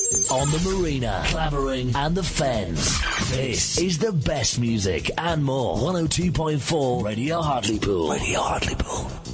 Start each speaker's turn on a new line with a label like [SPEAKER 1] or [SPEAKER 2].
[SPEAKER 1] On the marina, Clavering and the Fens. This is the best music and more. 102.4 Radio Hartlepool. Radio Hartlepool.